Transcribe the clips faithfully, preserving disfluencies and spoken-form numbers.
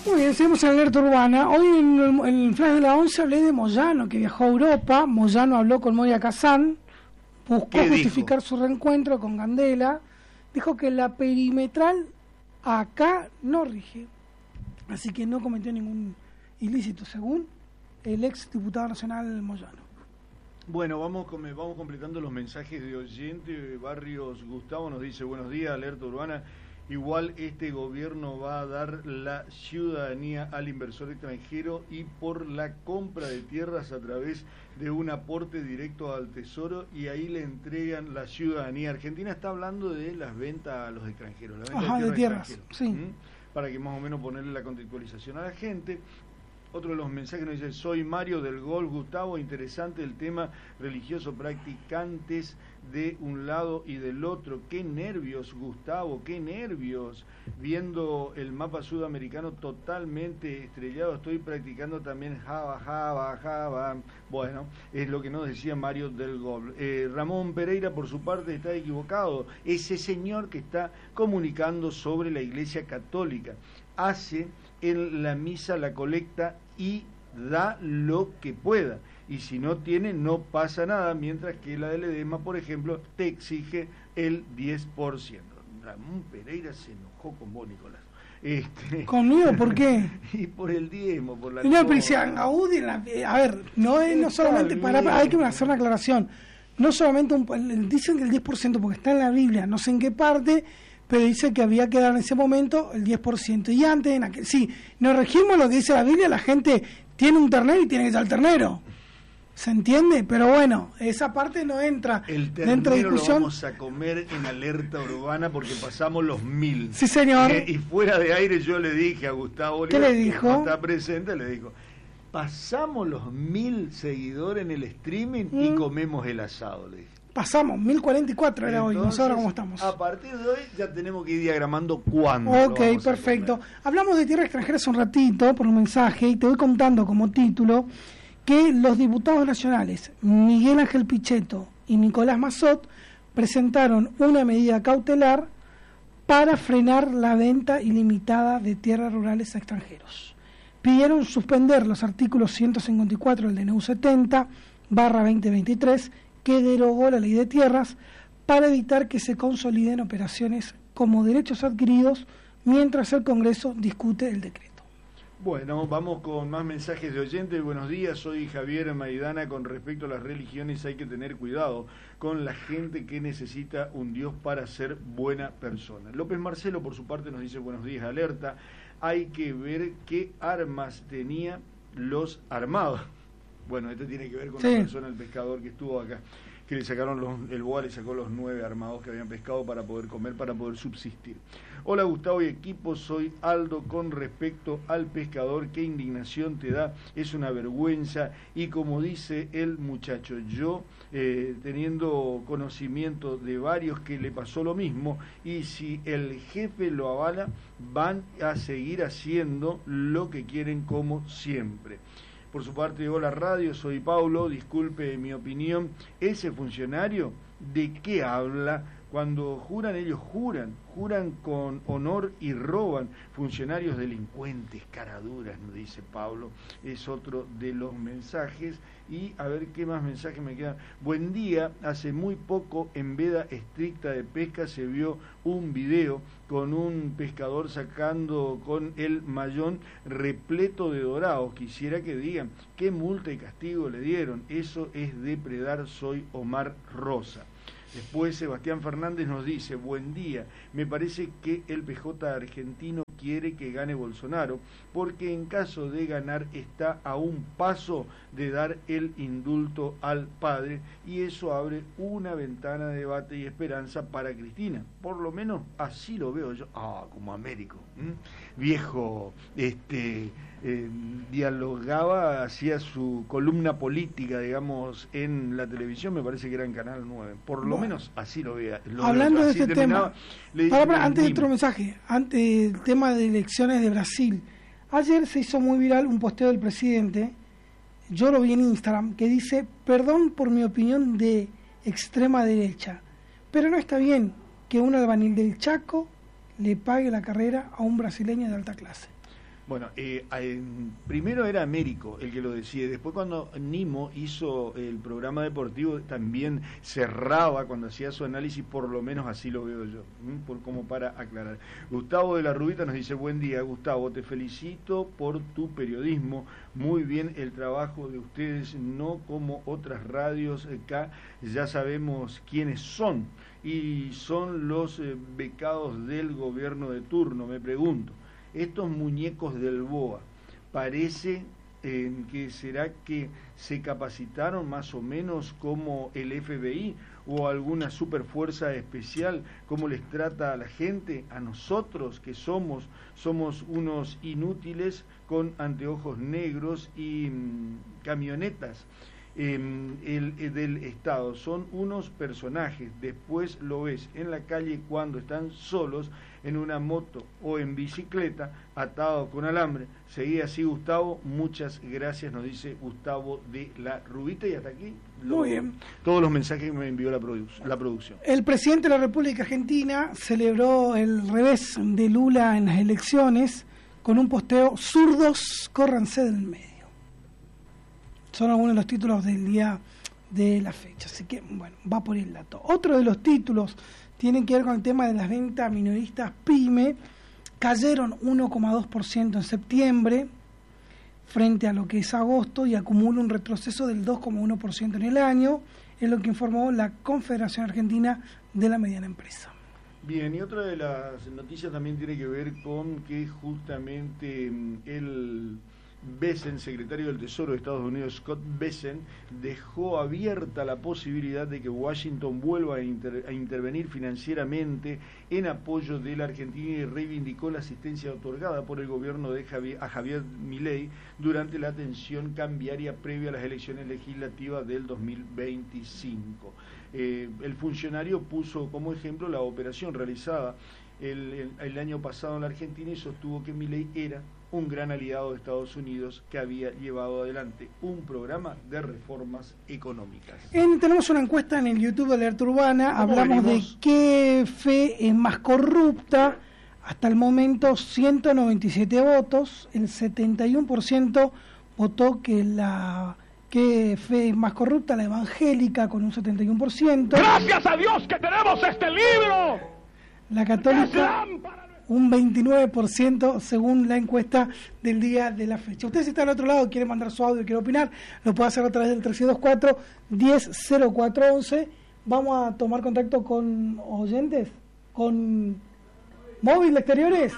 Muy bien, seguimos en Alerta Urbana. Hoy en el, en el Flash de la once hablé de Moyano, que viajó a Europa. Moyano habló con Moria Kazán, buscó justificar dijo? su reencuentro con Candela. Dijo que la perimetral acá no rige, así que no cometió ningún ilícito, según el ex diputado nacional Moyano. Bueno, vamos, con, vamos completando los mensajes de oyente. Barrios Gustavo nos dice: buenos días, Alerta Urbana. Igual este gobierno va a dar la ciudadanía al inversor extranjero y por la compra de tierras a través de un aporte directo al tesoro, y ahí le entregan la ciudadanía. Argentina está hablando de las ventas a los extranjeros, la venta Ajá, de tierras, de tierras sí. ¿Mm? Para que más o menos ponerle la contextualización a la gente. Otro de los mensajes nos dice: soy Mario del Gol, Gustavo, interesante el tema religioso, practicantes de un lado y del otro. Qué nervios, Gustavo, qué nervios, viendo el mapa sudamericano totalmente estrellado. Estoy practicando también Java, Java, Java. Bueno, es lo que nos decía Mario del Gol. Eh, Ramón Pereira, por su parte, está equivocado. Ese señor que está comunicando sobre la Iglesia Católica hace en la misa la colecta y da lo que pueda, y si no tiene no pasa nada, mientras que la del Edesma, por ejemplo, te exige el diez por ciento. Ramón Pereira se enojó con vos, Nicolás. Este... ¿Conmigo? ¿Por qué? Y por el diezmo, por la... No, pero si Audi, a ver, no es no solamente para, hay que hacer una aclaración, no solamente un, dicen que el diez por ciento porque está en la Biblia, no sé en qué parte, pero dice que había que dar en ese momento el diez por ciento. Y antes, en aquel, sí, nos regimos lo que dice la Biblia, la gente tiene un ternero y tiene que dar el ternero. ¿Se entiende? Pero bueno, esa parte no entra el dentro de discusión. Lo vamos a comer en Alerta Urbana porque pasamos los mil. Sí, señor. Eh, y fuera de aire yo le dije a Gustavo Oliver, ¿qué le dijo? Que no está presente, le dijo: pasamos los mil seguidores en el streaming mm. y comemos el asado, le dije. Pasamos, mil cuarenta y cuatro era Entonces, hoy, no sé ahora cómo estamos. A partir de hoy ya tenemos que ir diagramando cuándo. Ok, perfecto. Hablamos de tierra extranjera hace un ratito por un mensaje y te voy contando como título que los diputados nacionales Miguel Ángel Pichetto y Nicolás Massot presentaron una medida cautelar para frenar la venta ilimitada de tierras rurales a extranjeros. Pidieron suspender los artículos ciento cincuenta y cuatro del D N U setenta barra veinte veintitrés que derogó la ley de tierras para evitar que se consoliden operaciones como derechos adquiridos mientras el Congreso discute el decreto. Bueno, vamos con más mensajes de oyentes. Buenos días, soy Javier Maidana. Con respecto a las religiones hay que tener cuidado con la gente que necesita un Dios para ser buena persona. López Marcelo, por su parte, nos dice: buenos días, Alerta. Hay que ver qué armas tenía los armados. Bueno, esto tiene que ver con sí. la persona, el pescador que estuvo acá, que le sacaron los, el boa le sacó los nueve armados que habían pescado para poder comer, para poder subsistir. Hola Gustavo y equipo, soy Aldo. Con respecto al pescador, qué indignación te da, es una vergüenza, y como dice el muchacho, yo eh, teniendo conocimiento de varios que le pasó lo mismo, y si el jefe lo avala, van a seguir haciendo lo que quieren como siempre. Por su parte, hola radio, soy Paulo, disculpe mi opinión, ese funcionario, ¿de qué habla? Cuando juran, ellos juran, juran con honor y roban. Funcionarios delincuentes, caraduras, nos dice Pablo, es otro de los mensajes. Y a ver qué más mensajes me quedan. Buen día, hace muy poco en veda estricta de pesca se vio un video con un pescador sacando con el mayón repleto de dorados. Quisiera que digan qué multa y castigo le dieron. Eso es depredar, soy Omar Rosa. Después Sebastián Fernández nos dice: buen día, me parece que el P J argentino quiere que gane Bolsonaro, porque en caso de ganar está a un paso de dar el indulto al padre, y eso abre una ventana de debate y esperanza para Cristina. Por lo menos así lo veo yo. Ah, como Américo, ¿m? Viejo, este... Eh, dialogaba, hacía su columna política, digamos, en la televisión, me parece que era en Canal nueve, por lo bueno, menos así lo veía. Lo hablando veo, de este tema, le para, para, antes de otro mensaje, antes del tema de elecciones de Brasil, ayer se hizo muy viral un posteo del presidente, yo lo vi en Instagram, que dice: perdón por mi opinión de extrema derecha, pero no está bien que un albañil del Chaco le pague la carrera a un brasileño de alta clase. Bueno, eh, eh, primero era Américo el que lo decía, después cuando Nimo hizo el programa deportivo también cerraba cuando hacía su análisis, por lo menos así lo veo yo, ¿m? Por, como para aclarar. Gustavo de la Rubita nos dice, buen día Gustavo, te felicito por tu periodismo, muy bien el trabajo de ustedes, no como otras radios acá, ya sabemos quiénes son, y son los eh, becados del gobierno de turno, me pregunto. Estos muñecos del B O A, parece eh, que será que se capacitaron más o menos como el F B I o alguna superfuerza especial, cómo les trata a la gente, a nosotros que somos, somos unos inútiles con anteojos negros y mmm, camionetas. Eh, el, el del Estado, son unos personajes, después lo ves en la calle cuando están solos en una moto o en bicicleta atado con alambre. Seguí así Gustavo, muchas gracias, nos dice Gustavo de la Rubita, y hasta aquí lo, muy bien, todos los mensajes que me envió la, produ la producción. El presidente de la República Argentina celebró el revés de Lula en las elecciones con un posteo: zurdos, córranse del medio. Son algunos de los títulos del día de la fecha, así que bueno, va por el dato. Otro de los títulos tienen que ver con el tema de las ventas minoristas PYME. Cayeron uno coma dos por ciento en septiembre frente a lo que es agosto y acumula un retroceso del dos coma uno por ciento en el año, es lo que informó la Confederación Argentina de la Mediana Empresa. Bien, y otra de las noticias también tiene que ver con que justamente el Bessent, secretario del Tesoro de Estados Unidos, Scott Bessent, dejó abierta la posibilidad de que Washington vuelva a, inter, a intervenir financieramente en apoyo de la Argentina y reivindicó la asistencia otorgada por el gobierno de Javier, a Javier Milei durante la tensión cambiaria previa a las elecciones legislativas del dos mil veinticinco. Eh, el funcionario puso como ejemplo la operación realizada el, el, el año pasado en la Argentina y sostuvo que Milei era un gran aliado de Estados Unidos que había llevado adelante un programa de reformas económicas. En, tenemos una encuesta en el YouTube de Alerta Urbana, hablamos venimos? de qué fe es más corrupta. Hasta el momento ciento noventa y siete votos, el setenta y uno por ciento votó que la que fe es más corrupta, la evangélica, con un setenta y uno por ciento. ¡Gracias a Dios que tenemos este libro! La católica, un veintinueve por ciento según la encuesta del día de la fecha. Usted, si está al otro lado, quiere mandar su audio, quiere opinar, lo puede hacer a través del tres dos cuatro, diez cero cuatro once. Vamos a tomar contacto con oyentes, con móvil de exteriores.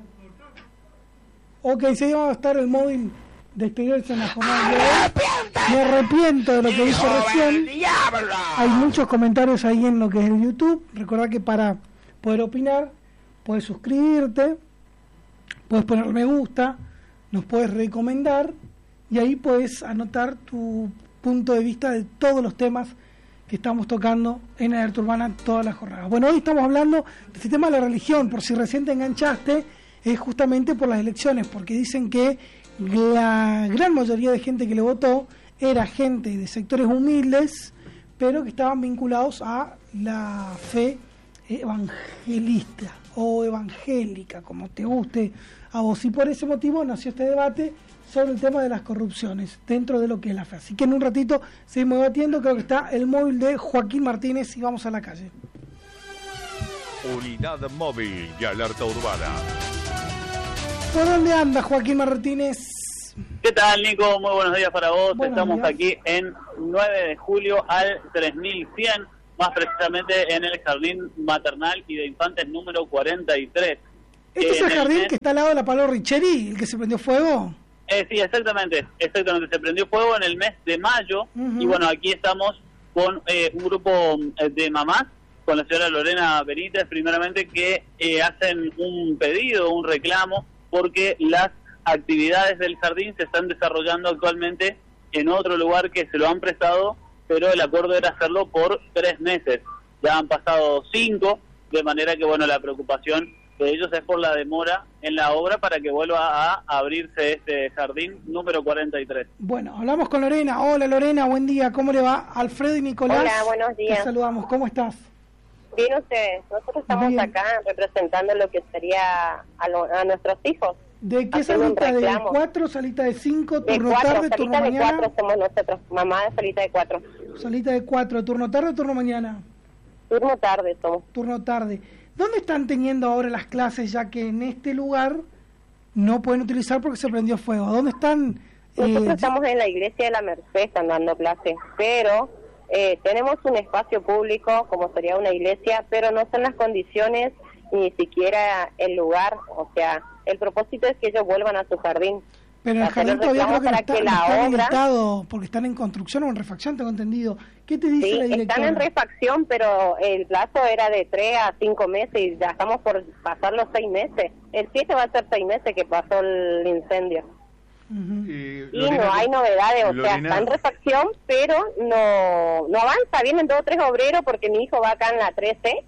Ok, sí, va a estar el móvil de exteriores en la jornada de hoy. Me arrepiento de lo que dije recién. Hay muchos comentarios ahí en lo que es el YouTube. Recordá que para poder opinar, puedes suscribirte, puedes poner me gusta, nos puedes recomendar y ahí puedes anotar tu punto de vista de todos los temas que estamos tocando en Alerta Urbana toda la jornada. Bueno, hoy estamos hablando de este tema de la religión, por si recién te enganchaste, es justamente por las elecciones, porque dicen que la gran mayoría de gente que le votó era gente de sectores humildes, pero que estaban vinculados a la fe evangelista o evangélica, como te guste a vos, y por ese motivo nació este debate sobre el tema de las corrupciones dentro de lo que es la fe. Así que en un ratito seguimos debatiendo. Creo que está el móvil de Joaquín Martínez y vamos a la calle. Unidad móvil de Alerta Urbana. ¿Por dónde anda Joaquín Martínez? ¿Qué tal, Nico? Muy buenos días para vos. Buenos Estamos días. aquí en nueve de julio al tres mil cien, más precisamente en el Jardín Maternal y de Infantes número cuarenta y tres. ¿Este es el En jardín mes- que está al lado de la Palo Richeri, el que se prendió fuego? Eh, sí, exactamente, exactamente. Se prendió fuego en el mes de mayo. Ujú. Y bueno, aquí estamos con eh, un grupo eh, de mamás, con la señora Lorena Benítez, primeramente, que eh, hacen un pedido, un reclamo, porque las actividades del jardín se están desarrollando actualmente en otro lugar que se lo han prestado, pero el acuerdo era hacerlo por tres meses. Ya han pasado cinco, de manera que, bueno, la preocupación de ellos es por la demora en la obra para que vuelva a abrirse este jardín número cuarenta y tres. Bueno, hablamos con Lorena. Hola Lorena, buen día, ¿cómo le va? Alfredo y Nicolás. Hola, buenos días. Te saludamos, ¿cómo estás? Bien ustedes, nosotros estamos Bien. acá representando lo que sería a, lo- a nuestros hijos, ¿De qué haciendo un salita? ¿De reclamo. cuatro, salita de cinco, De turno cuatro, tarde, turno salita de mañana? cuatro somos nosotros, mamá de salita de cuatro. Salita de cuatro, turno tarde o turno mañana? Turno tarde somos. Turno tarde. ¿Dónde están teniendo ahora las clases, ya que en este lugar no pueden utilizar porque se prendió fuego? ¿Dónde están? Nosotros eh, estamos en la iglesia de la Merced, están dando clases, pero eh, tenemos un espacio público, como sería una iglesia, pero no son las condiciones ni siquiera el lugar, o sea, el propósito es que ellos vuelvan a su jardín. Pero el Hacer jardín todavía creo que no para está, que no la está obra- habilitado porque están en construcción o en refacción, tengo entendido. ¿Qué te dice Sí, la directora? están en refacción, pero el plazo era de tres a cinco meses y ya estamos por pasar los seis meses. El siete va a ser seis meses que pasó el incendio. Ujú. Eh, Y Lorena, no hay novedades, o Lorena, sea, está en refacción, pero no no avanza. Vienen dos o tres obreros porque mi hijo va acá en la trece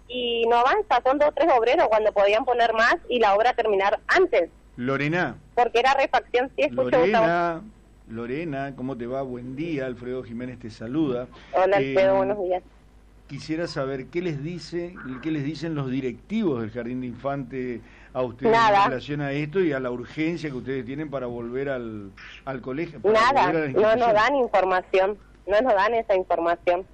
y no avanza. Son dos o tres obreros cuando podían poner más y la obra terminar antes, Lorena, porque era refacción. Sí, escucho, Gustavo. Lorena, Lorena, ¿cómo te va? Buen día, Alfredo Jiménez te saluda. Hola, Eh, Alfredo, buenos días. Quisiera saber qué les dice, qué les dicen los directivos del Jardín de Infante a ustedes Nada. en relación a esto y a la urgencia que ustedes tienen para volver al, al colegio. para Nada, volver a la no institución. nos dan información, no nos dan esa información.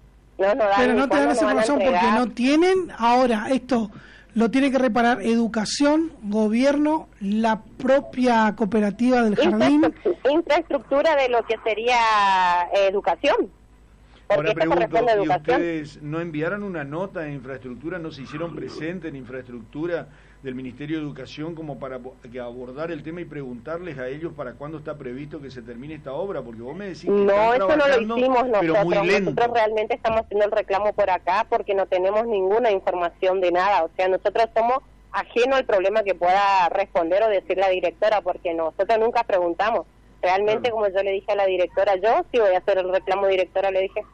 No nos dan Pero ni no te dan cuándo esa nos van a información porque entregar. no tienen. Ahora, esto lo tiene que reparar educación, gobierno, la propia cooperativa del jardín. Infraestru- infraestructura de lo que sería eh, educación. Porque Ahora esto pregunto, corresponde a ¿y educación. ustedes no enviaron una nota de infraestructura, no se hicieron presentes en infraestructura del Ministerio de Educación como para bo- que abordar el tema y preguntarles a ellos para cuándo está previsto que se termine esta obra? Porque vos me decís que No, están eso no lo trabajando, hicimos pero muy nosotros. lento. Nosotros realmente estamos haciendo el reclamo por acá porque no tenemos ninguna información de nada. O sea, nosotros somos ajenos al problema que pueda responder o decir la directora, porque nosotros nunca preguntamos. Realmente, Claro. como yo le dije a la directora, yo sí voy a hacer el reclamo, directora, le dije.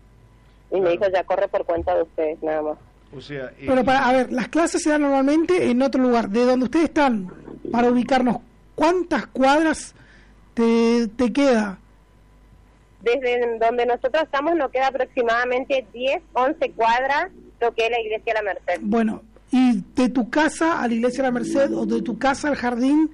Y me Claro. dijo, ya corre por cuenta de ustedes, nada más. O sea, eh, Pero para, a ver, las clases se dan normalmente en otro lugar. De donde ustedes están, para ubicarnos, ¿cuántas cuadras te, te queda? Desde donde nosotros estamos nos queda aproximadamente diez, once cuadras lo que es la iglesia de la Merced. Bueno, y de tu casa a la iglesia de la Merced o de tu casa al jardín,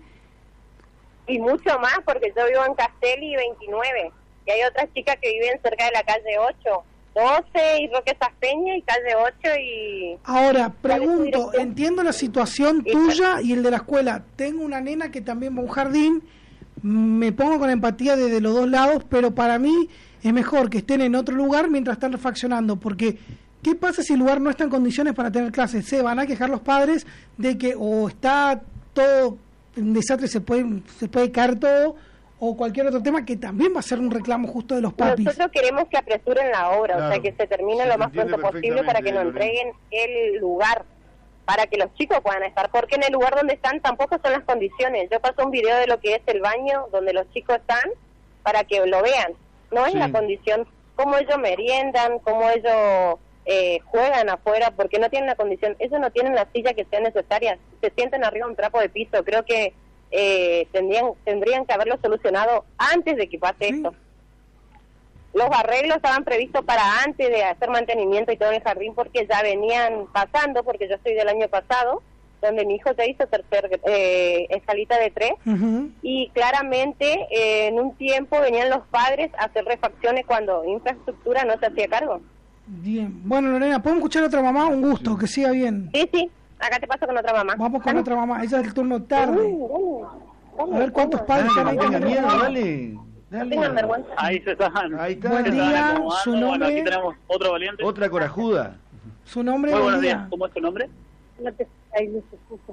Y mucho más, porque yo vivo en Castelli veintinueve, y hay otras chicas que viven cerca de la calle ocho, doce y Roque Saspeña y calle ocho y... ahora ¿Cuál es tu pregunto, dirección? entiendo la situación Sí, tuya y el de la escuela. Tengo una nena que también va a un jardín, me pongo con empatía desde los dos lados, pero para mí es mejor que estén en otro lugar mientras están refaccionando, porque ¿qué pasa si el lugar no está en condiciones para tener clases? Se van a quejar los padres de que o está todo en desastre, se puede, se puede caer todo, o cualquier otro tema que también va a ser un reclamo justo de los papis. Nosotros queremos que apresuren la obra, Claro. o sea, que se termine Se lo te más entiende pronto posible para que nos perfectamente, entreguen el lugar, para que los chicos puedan estar, porque en el lugar donde están tampoco son las condiciones. Yo paso un video de lo que es el baño donde los chicos están, para que lo vean. No es Sí. la condición, cómo ellos meriendan, cómo ellos eh, juegan afuera, porque no tienen la condición. Ellos no tienen la silla que sea necesaria, se sienten arriba de un trapo de piso. Creo que eh, tendrían tendrían que haberlo solucionado antes de que pase Sí. esto. Los arreglos estaban previstos para antes de hacer mantenimiento y todo en el jardín, porque ya venían pasando, porque yo soy del año pasado, donde mi hijo ya hizo tercer eh, escalita de tres, Ujú. y claramente eh, en un tiempo venían los padres a hacer refacciones cuando infraestructura no se hacía cargo. Bien, bueno Lorena, ¿podemos escuchar a otra mamá? Un gusto, que siga bien. Sí, sí, acá te paso con otra mamá. Vamos con Dale. otra mamá, ella es el turno tarde. Dale, dale, A ver cuántos dale. padres Dale, están ahí no con tenga el miedo, mamá. dale. Dale. Tengan vergüenza. Ahí se están. Ahí está. Buen se están día, acomodando. su Bueno, nombre. aquí tenemos otro valiente. Otra corajuda. Su nombre, Muy buen buenos día. días. ¿Cómo es tu nombre? No te- ahí no se escucha.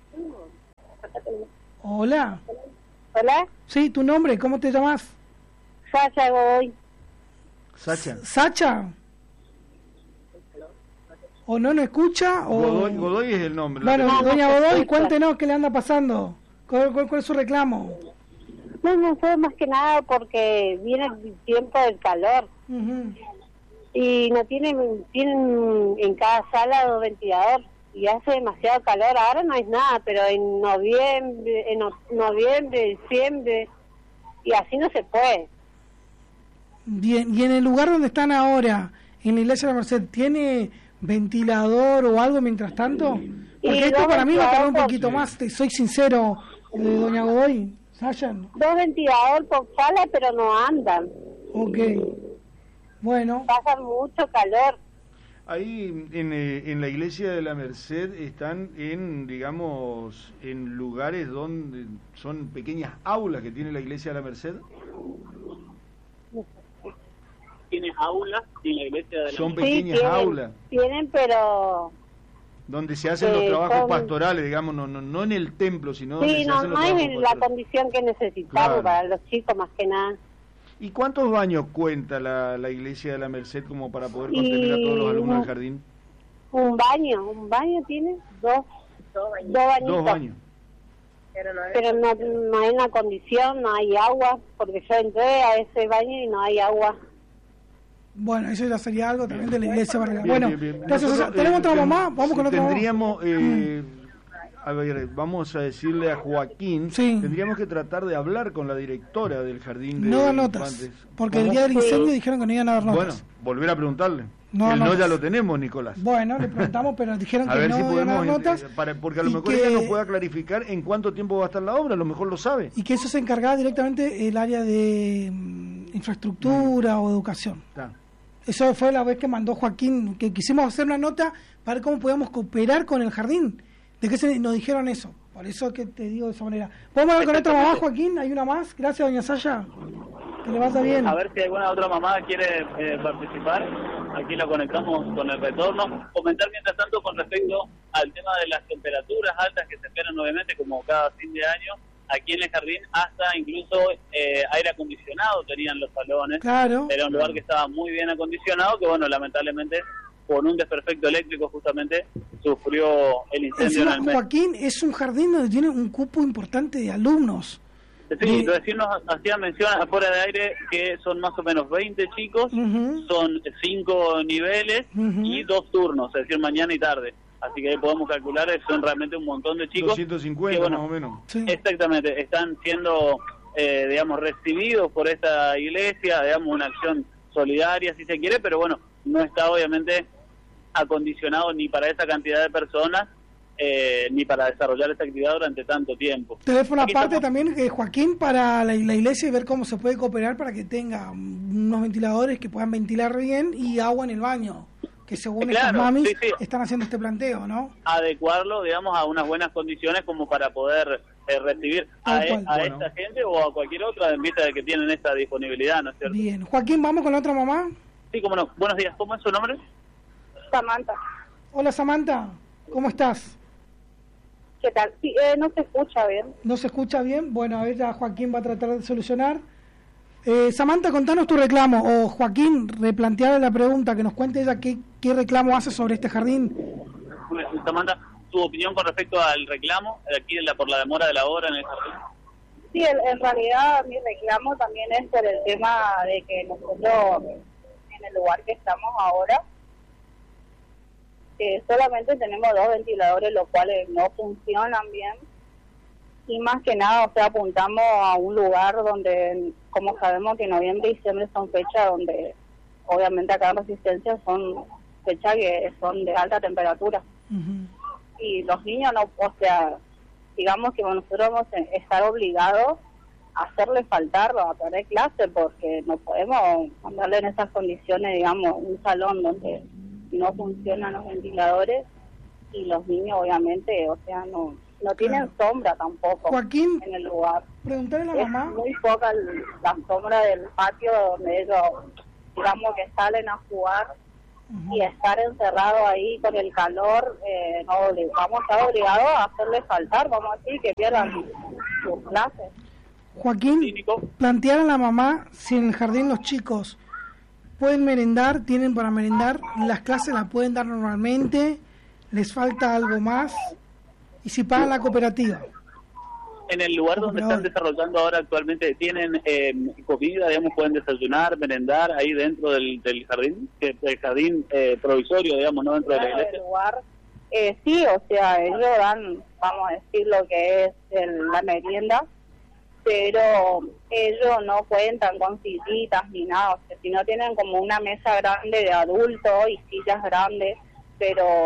Hola. Hola, Sí, tu nombre, ¿cómo te llamas? Sasha Godoy. Sacha. ¿Sacha? ¿O no nos escucha? O... Godoy, Godoy es el nombre. Bueno, la doña no se Godoy, escucha. cuéntenos qué le anda pasando. ¿Cuál, cuál, cuál es su reclamo? No, no fue más que nada porque viene el tiempo del calor Ujú. y no tienen, tienen en cada sala dos ventiladores y hace demasiado calor. Ahora no hay nada, pero en noviembre, en no- noviembre, diciembre, y así no se puede. Bien, y en el lugar donde están ahora, en la iglesia de la Merced, ¿tiene ventilador o algo mientras tanto? Porque Y esto dos para mí va a tardar un ventiladores poquito por- más, te soy sincero, de doña Godoy. Sayan. Dos ventiladores por sala, pero no andan. Ok. Bueno, Pasan mucho calor. Ahí en, eh, en la iglesia de la Merced están en, digamos, en lugares donde son pequeñas aulas que tiene la iglesia de la Merced. Tiene aulas en la iglesia de la Son Sí, pequeñas tienen, aulas tienen, pero donde se hacen Eh, los trabajos son- pastorales, digamos, no, no, no en el templo, sino donde sí, se no, hacen los no es trabajos en la pastorales. condición que necesitamos Claro. para los chicos más que nada. ¿Y cuántos baños cuenta la, la iglesia de la Merced como para poder Y contener a todos los alumnos no. del jardín? Un baño, un baño tiene dos, dos, bañitos. Dos baños. Pero no, no hay una condición, no hay agua, porque yo entré a ese baño y no hay agua. bueno, eso ya sería algo también de la iglesia barrial. Bien, Bueno, bien, bien. gracias. Nosotros, César. ¿Tenemos eh, otra ten- mamá? Vamos con otra mamá. Tendríamos, eh, a ver, vamos a decirle a Joaquín, Sí. tendríamos que tratar de hablar con la directora del jardín de No da notas, infantes. porque el ¿Cómo? día del incendio Sí. dijeron que no iban a dar Bueno, notas. volver a preguntarle. No, el no, notas. ya lo tenemos, Nicolás. Bueno, le preguntamos, pero dijeron A que ver no si iban a podemos, dar notas. eh, para- porque a lo y mejor que- ella nos pueda clarificar en cuánto tiempo va a estar la obra, a lo mejor lo sabe. Y que eso se encargaba directamente el área de mm, infraestructura o educación. Está. Eso fue la vez que mandó Joaquín, que quisimos hacer una nota para ver cómo podíamos cooperar con el jardín. ¿De qué se, nos dijeron eso? Por eso que te digo de esa manera. ¿Podemos hablar con otra mamá, Joaquín? ¿Hay una más? Gracias, doña Saya. Que le vaya bien. A ver si alguna otra mamá quiere eh, participar. Aquí la conectamos con el retorno. Comentar mientras tanto con respecto al tema de las temperaturas altas que se esperan obviamente como cada fin de año. Aquí en el jardín hasta incluso eh, aire acondicionado tenían los salones. Claro. Era un lugar que estaba muy bien acondicionado, que bueno, lamentablemente por un desperfecto eléctrico justamente sufrió el incendio en Encima, el mes. Joaquín es un jardín donde tiene un cupo importante de alumnos. Sí, de- recién nos hacía mención afuera de aire que son más o menos veinte chicos, Ujú. son cinco niveles Ujú. y dos turnos, es decir, mañana y tarde. Así que ahí podemos calcular, que son realmente un montón de chicos. doscientos cincuenta que, bueno, más o menos. Sí. Exactamente, están siendo, eh, digamos, recibidos por esta iglesia, digamos, una acción solidaria, si se quiere, pero bueno, no está obviamente acondicionado ni para esa cantidad de personas, eh, ni para desarrollar esta actividad durante tanto tiempo. Teléfono Aquí aparte estamos- también, eh, Joaquín, para la, la iglesia y ver cómo se puede cooperar para que tenga unos ventiladores que puedan ventilar bien y agua en el baño, que según Eh, estas claro, mamis sí, sí. están haciendo este planteo, ¿no? adecuarlo, digamos, a unas buenas condiciones como para poder eh, recibir a, Tal e- cual. a Bueno. esta gente o a cualquier otra en vista de que tienen esta disponibilidad, ¿no es cierto? Bien. Joaquín, vamos con la otra mamá. Sí, cómo no. Buenos días, ¿cómo es su nombre? Samantha, Hola, Samantha, ¿cómo estás? ¿qué tal? Sí, eh, no se escucha bien. ¿No se escucha bien? Bueno, a ver, ya Joaquín va a tratar de solucionar. Eh, Samantha, contanos tu reclamo. O Joaquín, replantear la pregunta, que nos cuente ella qué, qué reclamo hace sobre este jardín. Samantha, tu opinión con respecto al reclamo de aquí de la, por la demora de la obra en el jardín. Sí, en, en realidad mi reclamo también es por el tema de que nosotros en el lugar que estamos ahora eh, solamente tenemos dos ventiladores, los cuales no funcionan bien, y más que nada, o sea, apuntamos a un lugar donde, como sabemos que noviembre y diciembre son fechas donde obviamente acá en Resistencia son fechas que son de alta temperatura, Ujú. y los niños no, o sea, digamos que nosotros vamos a estar obligados a hacerle faltar a perder clase, porque no podemos mandarle en esas condiciones, digamos, un salón donde no funcionan los ventiladores y los niños obviamente, o sea, no no tienen sombra tampoco Joaquín, en el lugar. preguntarle a la Es mamá. muy poca el- la sombra del patio donde ellos, digamos, que salen a jugar, Ujú. y estar encerrado ahí con el calor, eh, no obli- vamos a estar obligados a hacerle faltar, vamos a decir, que pierdan sus clases. Joaquín, Sí, Nico. plantear a la mamá si en el jardín los chicos pueden merendar, tienen para merendar, las clases las pueden dar normalmente, les falta algo más, y si pagan la cooperativa. En el lugar donde están desarrollando ahora actualmente, ¿tienen eh, comida, digamos, pueden desayunar, merendar ahí dentro del, del jardín? Que- El jardín eh, provisorio, digamos, no dentro de la Bueno, iglesia. el lugar, eh, sí, o sea, ellos dan, vamos a decir, lo que es el- la merienda, pero ellos no cuentan con sillitas ni nada, o sea, si no tienen como una mesa grande de adultos y sillas grandes, pero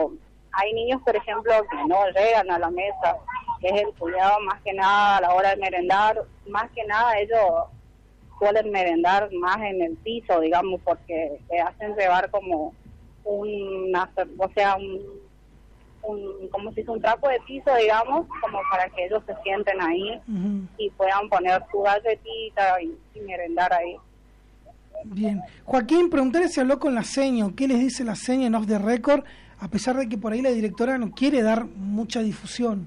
hay niños, por ejemplo, que no llegan a la mesa, que es el cuidado más que nada a la hora de merendar. Más que nada ellos suelen merendar más en el piso, digamos, porque le hacen llevar como una, o sea, un, un como si fuera un trapo de piso, digamos, como para que ellos se sienten ahí uh-huh. y puedan poner su galletita y, y merendar ahí. Bien. Joaquín, preguntarle si habló con la seño, ¿qué les dice la seño en Off the Record, a pesar de que por ahí la directora no quiere dar mucha difusión?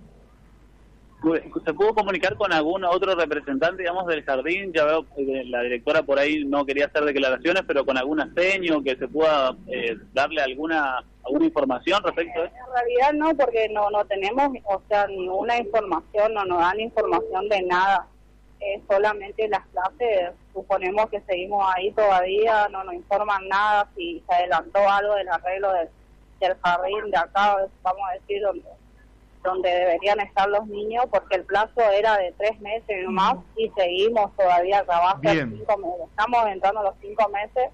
¿Se pudo comunicar con algún otro representante, digamos, del jardín? Ya veo que la directora por ahí no quería hacer declaraciones, pero con alguna seño que se pueda eh, darle alguna alguna información respecto a eso. En realidad no, porque no no tenemos, o sea, ninguna información, no nos dan información de nada. Eh, solamente las clases, suponemos que seguimos ahí todavía, no nos informan nada si se adelantó algo del arreglo del, del jardín de acá, vamos a decir, donde donde deberían estar los niños, porque el plazo era de tres meses nomás, y seguimos todavía trabajando cinco meses. Estamos entrando a los cinco meses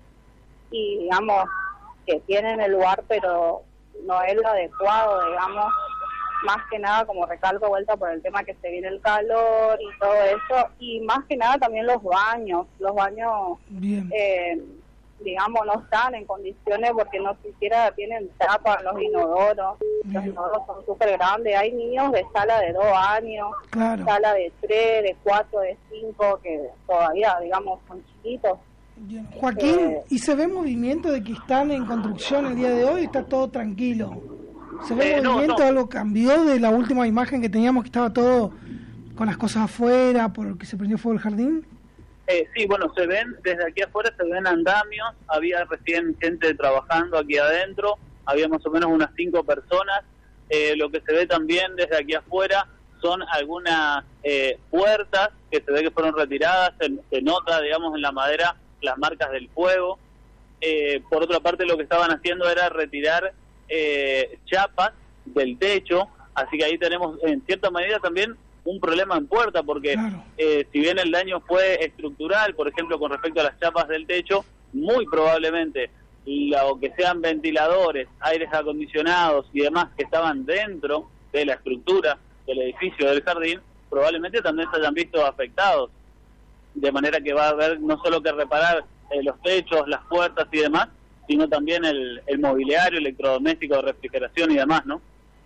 y digamos que tienen el lugar, pero no es lo adecuado, digamos, más que nada, como recalco vuelta por el tema que se viene el calor y todo eso, y más que nada también los baños, los baños, eh, digamos, no están en condiciones porque no siquiera tienen tapa los inodoros, los inodoros son súper grandes, hay niños de sala de dos años, claro. sala de tres, de cuatro, de cinco, que todavía, digamos, son chiquitos. Bien. Joaquín, eh, ¿y se ve movimiento de que están en construcción el día de hoy? ¿Está todo tranquilo? ¿Se ve eh, movimiento? No, no. ¿Algo cambió de la última imagen que teníamos, que estaba todo con las cosas afuera porque se prendió fuego el jardín? Eh, sí, bueno, se ven, desde aquí afuera se ven andamios, había recién gente trabajando aquí adentro, había más o menos unas cinco personas. Eh, lo que se ve también desde aquí afuera son algunas eh, puertas que se ve que fueron retiradas, se, se nota, digamos, en la madera las marcas del fuego. Eh, por otra parte, lo que estaban haciendo era retirar eh, chapas del techo, así que ahí tenemos en cierta medida también un problema en puerta, porque claro. eh, si bien el daño fue estructural, por ejemplo, con respecto a las chapas del techo, muy probablemente lo que sean ventiladores, aires acondicionados y demás que estaban dentro de la estructura del edificio del jardín, probablemente también se hayan visto afectados, de manera que va a haber no solo que reparar eh, los techos, las puertas y demás, sino también el, el mobiliario, electrodoméstico de refrigeración y demás, ¿no?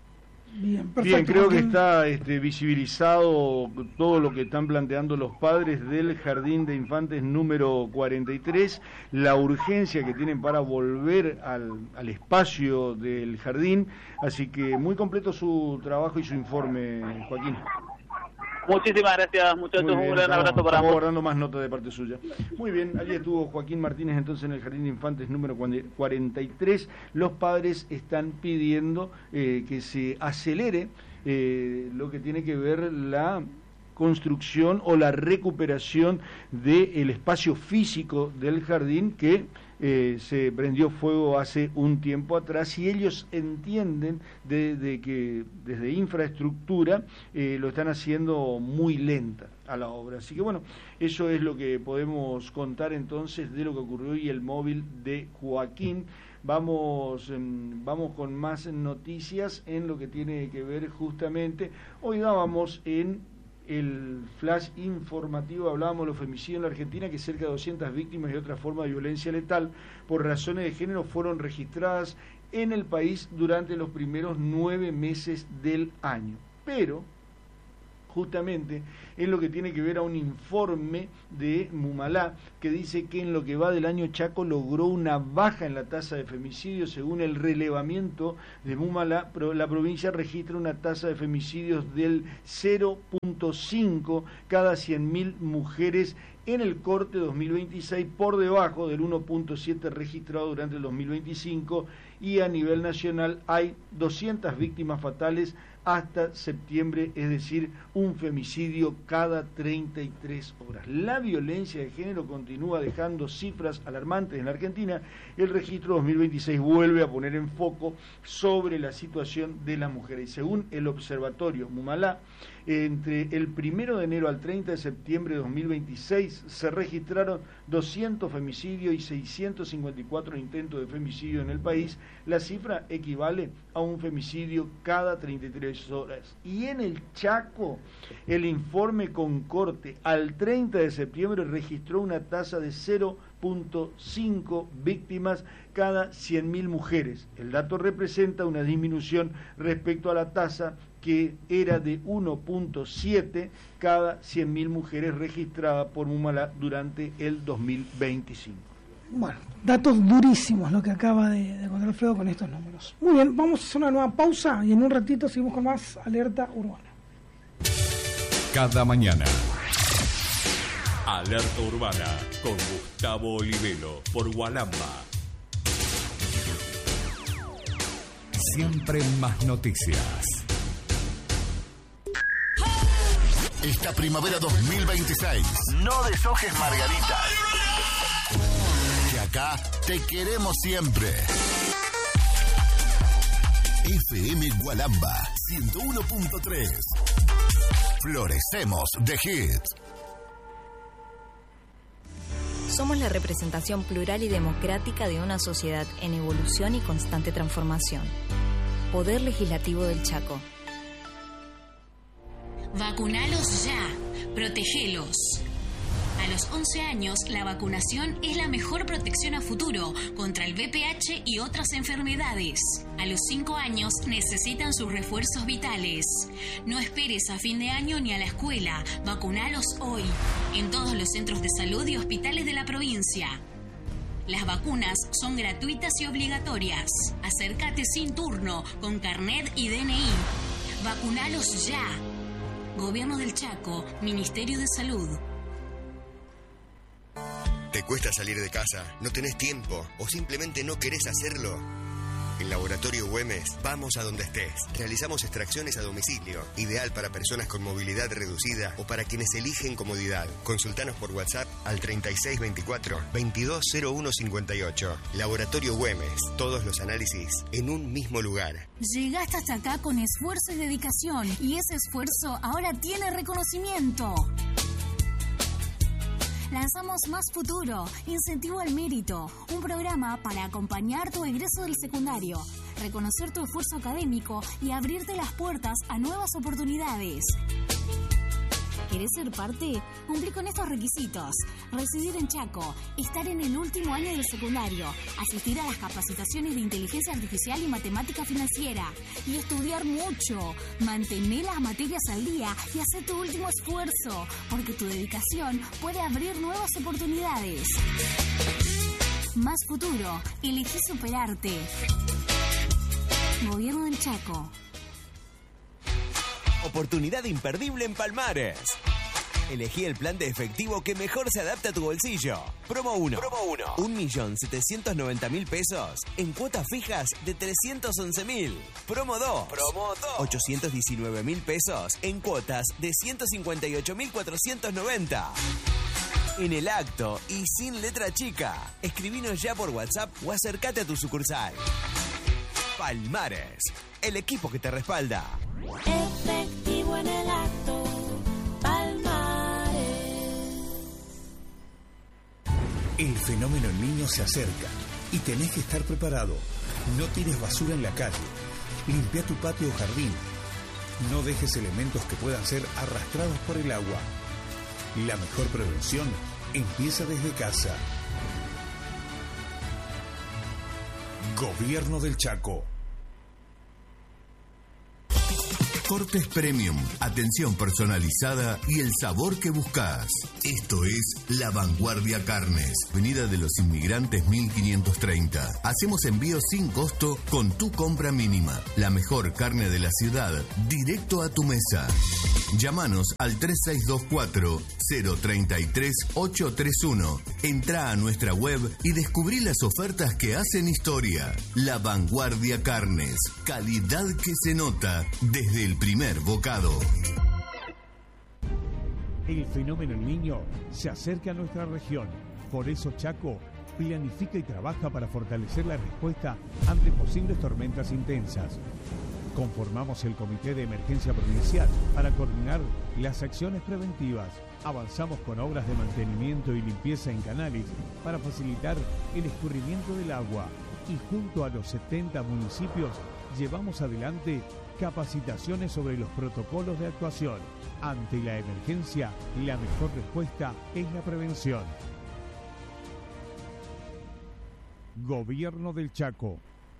Bien, perfecto. Bien, creo que está este, visibilizado todo lo que están planteando los padres del Jardín de Infantes número cuarenta y tres, la urgencia que tienen para volver al, al espacio del jardín, así que muy completo su trabajo y su informe, Joaquín. Muchísimas gracias, muchachos. Bien, un gran estamos, abrazo para estamos guardando más notas de parte suya. Muy bien, allí estuvo Joaquín Martínez entonces en el Jardín de Infantes número cuarenta y tres. Los padres están pidiendo eh, que se acelere eh, lo que tiene que ver la construcción o la recuperación del espacio físico del jardín que eh, se prendió fuego hace un tiempo atrás, y ellos entienden de, de que desde infraestructura eh, lo están haciendo muy lenta a la obra. Así que bueno, eso es lo que podemos contar entonces de lo que ocurrió y el móvil de Joaquín. Vamos, vamos con más noticias en lo que tiene que ver justamente. Hoy dábamos en el flash informativo, hablábamos de los femicidios en la Argentina, que cerca de doscientas víctimas y otras formas de violencia letal por razones de género fueron registradas en el país durante los primeros nueve meses del año. Pero justamente en lo que tiene que ver a un informe de Mumalá, que dice que en lo que va del año Chaco logró una baja en la tasa de femicidios. Según el relevamiento de Mumalá, la provincia registra una tasa de femicidios del cero punto cinco cada cien mil mujeres en el corte dos mil veintiséis, por debajo del uno punto siete registrado durante el dos mil veinticinco, y a nivel nacional hay doscientas víctimas fatales hasta septiembre, es decir, un femicidio cada treinta y tres horas. La violencia de género continúa dejando cifras alarmantes en la Argentina. El registro dos mil veintiséis vuelve a poner en foco sobre la situación de las mujeres. Y según el observatorio Mumalá, Entre el primero de enero al treinta de septiembre de dos mil veintiséis se registraron doscientos femicidios y seiscientos cincuenta y cuatro intentos de femicidio en el país. La cifra equivale a un femicidio cada treinta y tres horas. Y en el Chaco, el informe Concorte al treinta de septiembre registró una tasa de cero punto cinco víctimas cada cien mil mujeres. El dato representa una disminución respecto a la tasa que era de uno punto siete cada cien mil mujeres registradas por Humala durante el dos mil veinticinco. Bueno, datos durísimos lo que acaba de, de contar Alfredo con estos números. Muy bien, vamos a hacer una nueva pausa y en un ratito seguimos con más Alerta Urbana. Cada mañana. Alerta Urbana con Gustavo Olivelo por Gualamba. Siempre más noticias. Esta primavera dos mil veintiséis, no deshojes margaritas. Que acá te queremos siempre. F M Gualamba ciento uno punto tres. Florecemos de hits. Somos la representación plural y democrática de una sociedad en evolución y constante transformación. Poder Legislativo del Chaco. Vacunalos ya, protegelos. A los once años, la vacunación es la mejor protección a futuro contra el V P H y otras enfermedades. A los cinco años necesitan sus refuerzos vitales. No esperes a fin de año ni a la escuela. Vacunalos hoy, en todos los centros de salud y hospitales de la provincia. Las vacunas son gratuitas y obligatorias. Acércate sin turno, con carnet y D N I. Vacunalos ya. Gobierno del Chaco, Ministerio de Salud. ¿Te cuesta salir de casa? ¿No tenés tiempo? ¿O simplemente no querés hacerlo? En Laboratorio Güemes, vamos a donde estés. Realizamos extracciones a domicilio, ideal para personas con movilidad reducida o para quienes eligen comodidad. Consultanos por WhatsApp al treinta y seis veinticuatro, veintidós cero uno cincuenta y ocho. Laboratorio Güemes, todos los análisis en un mismo lugar. Llegaste hasta acá con esfuerzo y dedicación, y ese esfuerzo ahora tiene reconocimiento. Lanzamos Más Futuro, Incentivo al Mérito, un programa para acompañar tu egreso del secundario, reconocer tu esfuerzo académico y abrirte las puertas a nuevas oportunidades. ¿Querés ser parte? Cumplí con estos requisitos: residir en Chaco, estar en el último año del secundario, asistir a las capacitaciones de inteligencia artificial y matemática financiera, y estudiar mucho. Mantener las materias al día y hacer tu último esfuerzo, porque tu dedicación puede abrir nuevas oportunidades. Más Futuro, elegí superarte. Gobierno del Chaco. Oportunidad imperdible en Palmares. Elegí el plan de efectivo que mejor se adapta a tu bolsillo. Promo uno. Promo uno. un millón setecientos noventa mil pesos en cuotas fijas de trescientos once mil. Promo dos. Promo dos. ochocientos diecinueve mil pesos en cuotas de ciento cincuenta y ocho mil cuatrocientos noventa. En el acto y sin letra chica. Escribinos ya por WhatsApp o acércate a tu sucursal. Palmares, el equipo que te respalda. Efectivo en el acto, Palmares. El fenómeno El Niño se acerca y tenés que estar preparado. No tires basura en la calle. Limpia tu patio o jardín. No dejes elementos que puedan ser arrastrados por el agua. La mejor prevención empieza desde casa. Gobierno del Chaco. Cortes Premium, atención personalizada y el sabor que buscas. Esto es La Vanguardia Carnes, Avenida de los Inmigrantes mil quinientos treinta. Hacemos envío sin costo con tu compra mínima. La mejor carne de la ciudad, directo a tu mesa. Llámanos al tres seis dos cuatro, cero tres tres, ocho tres uno. Entrá a nuestra web y descubrí las ofertas que hacen historia. La Vanguardia Carnes, calidad que se nota desde el primer bocado. El fenómeno El Niño se acerca a nuestra región. Por eso Chaco planifica y trabaja para fortalecer la respuesta ante posibles tormentas intensas. Conformamos el Comité de Emergencia Provincial para coordinar las acciones preventivas. Avanzamos con obras de mantenimiento y limpieza en canales para facilitar el escurrimiento del agua. Y junto a los setenta municipios llevamos adelante capacitaciones sobre los protocolos de actuación. Ante la emergencia, la mejor respuesta es la prevención. Gobierno del Chaco.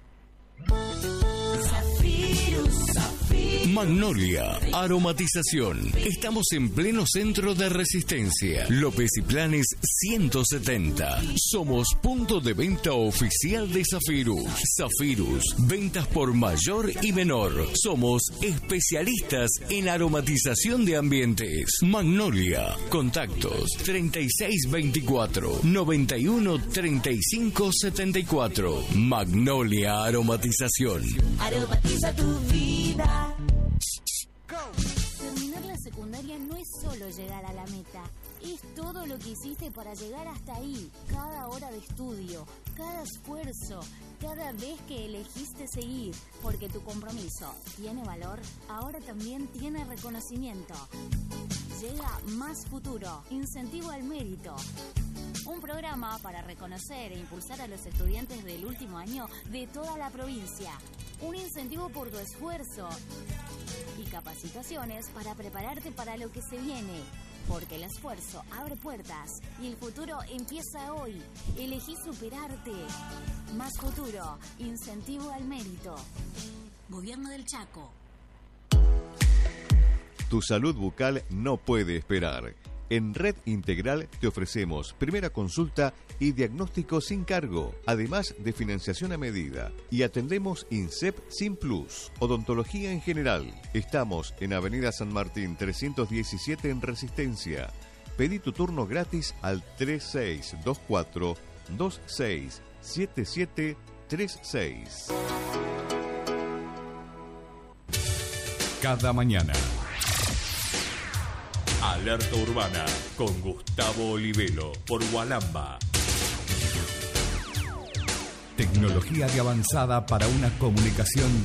Magnolia, aromatización. Estamos en pleno centro de Resistencia. López y Planes ciento setenta. Somos punto de venta oficial de Zafirus. Zafirus, ventas por mayor y menor. Somos especialistas en aromatización de ambientes. Magnolia, contactos treinta y seis veinticuatro, noventa y uno treinta y cinco setenta y cuatro. Magnolia Aromatización. Aromatiza tu vida. Terminar la secundaria no es solo llegar a la meta, es todo lo que hiciste para llegar hasta ahí. Cada hora de estudio, cada esfuerzo, cada vez que elegiste seguir, porque tu compromiso tiene valor, ahora también tiene reconocimiento. Llega Más Futuro, incentivo al mérito. Un programa para reconocer e impulsar a los estudiantes del último año de toda la provincia. Un incentivo por tu esfuerzo y capacitaciones para prepararte para lo que se viene. Porque el esfuerzo abre puertas y el futuro empieza hoy. Elegí superarte. Más Futuro, incentivo al mérito. Gobierno del Chaco. Tu salud bucal no puede esperar. En Red Integral te ofrecemos primera consulta y diagnóstico sin cargo, además de financiación a medida. Y atendemos INSEP sin plus, odontología en general. Estamos en Avenida San Martín trescientos diecisiete en Resistencia. Pedí tu turno gratis al tres seis dos cuatro, dos seis siete siete tres seis. Cada mañana. Alerta Urbana con Gustavo Olivelo por Gualamba. Tecnología de avanzada para una comunicación